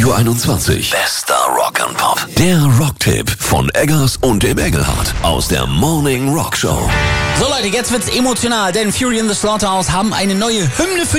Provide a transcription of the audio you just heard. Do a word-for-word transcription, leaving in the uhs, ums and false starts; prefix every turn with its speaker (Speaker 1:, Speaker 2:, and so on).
Speaker 1: Radio einundzwanzig. Bester Rock and Pop. Der Rocktipp von Eggers und dem Engelhardt aus der Morning Rock Show.
Speaker 2: So Leute, jetzt wird's emotional, denn Fury in the Slaughterhouse haben eine neue Hymne für